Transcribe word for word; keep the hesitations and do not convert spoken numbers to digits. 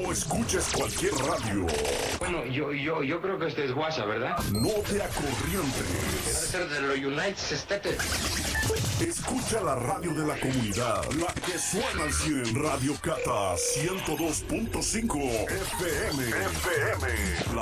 No escuches cualquier radio. Bueno, yo, yo, yo creo que este es guasa, ¿verdad? No te acorrientes. Debe ser de los United States. Escucha la radio de la comunidad, la que suena al cien en Radio Cata ciento dos punto cinco F M. F M. La